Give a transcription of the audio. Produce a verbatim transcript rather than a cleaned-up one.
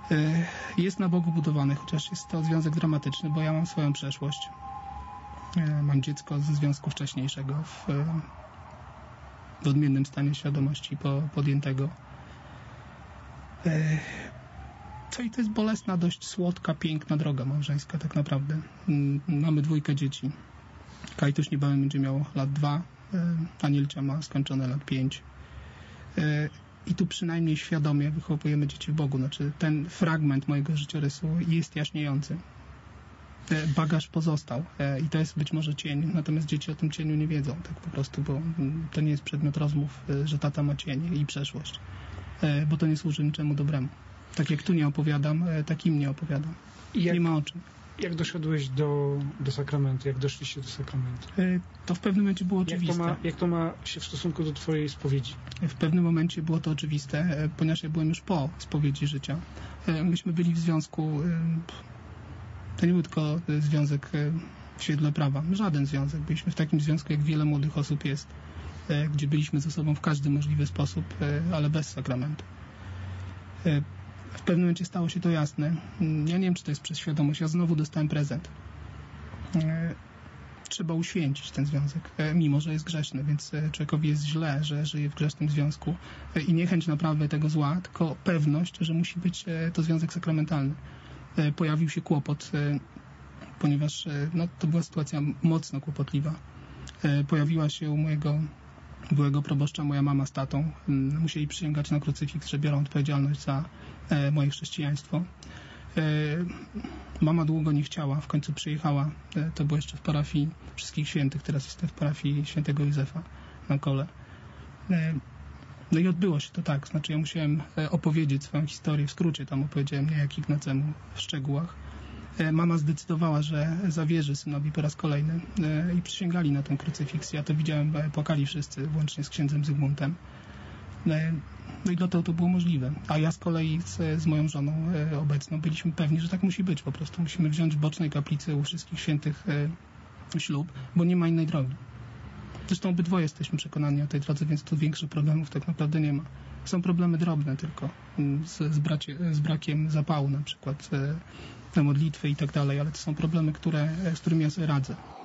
Jest na Bogu budowany, chociaż jest to związek dramatyczny, bo ja mam swoją przeszłość. Mam dziecko ze związku wcześniejszego w, w odmiennym stanie świadomości po, podjętego. Co i to jest bolesna, dość słodka, piękna droga małżeńska tak naprawdę. Mamy dwójkę dzieci. Kajtuś niebawem będzie miał lat dwa, Anielcia ma skończone lat pięć. I tu przynajmniej świadomie wychowujemy dzieci w Bogu. Znaczy ten fragment mojego życiorysu jest jaśniejący. Bagaż pozostał i to jest być może cień, natomiast dzieci o tym cieniu nie wiedzą, tak po prostu, bo to nie jest przedmiot rozmów, że tata ma cień i przeszłość, bo to nie służy niczemu dobremu. Tak jak tu nie opowiadam, tak im nie opowiadam. Jak, nie ma o czym. Jak doszedłeś do, do sakramentu? Jak doszliście do sakramentu? To w pewnym momencie było oczywiste. Jak to, ma, jak to ma się w stosunku do twojej spowiedzi? W pewnym momencie było to oczywiste, ponieważ ja byłem już po spowiedzi życia. Myśmy byli w związku, to nie był tylko związek w świetle prawa, żaden związek. Byliśmy w takim związku, jak wiele młodych osób jest, gdzie byliśmy ze sobą w każdy możliwy sposób, ale bez sakramentu. W pewnym momencie stało się to jasne. Ja nie wiem, czy to jest przez świadomość. Ja znowu dostałem prezent. Trzeba uświęcić ten związek, mimo że jest grzeszny, więc człowiekowi jest źle, że żyje w grzesznym związku i nie chęć naprawy tego zła, tylko pewność, że musi być to związek sakramentalny. Pojawił się kłopot, ponieważ no, to była sytuacja mocno kłopotliwa. Pojawiła się u mojego byłego proboszcza moja mama z tatą. Musieli przysięgać na krucyfiks, że biorą odpowiedzialność za moje chrześcijaństwo. Mama długo nie chciała, w końcu przyjechała. To było jeszcze w parafii Wszystkich Świętych, teraz jestem w parafii Świętego Józefa na Kole. No i odbyło się to tak, znaczy ja musiałem opowiedzieć swoją historię, w skrócie tam opowiedziałem niejak Ignacemu w szczegółach. Mama zdecydowała, że zawierzy synowi po raz kolejny i przysięgali na ten krucyfiks. Ja to widziałem, płakali wszyscy, włącznie z księdzem Zygmuntem. No i dlatego to było możliwe. A ja z kolei z, z moją żoną obecną byliśmy pewni, że tak musi być. Po prostu musimy wziąć w bocznej kaplicy u Wszystkich Świętych ślub, bo nie ma innej drogi. Zresztą obydwoje jesteśmy przekonani o tej drodze, więc tu większych problemów tak naprawdę nie ma. Są problemy drobne tylko, z, z, bracie, z brakiem zapału na przykład, na modlitwy i tak dalej, ale to są problemy, które, z którymi ja sobie radzę.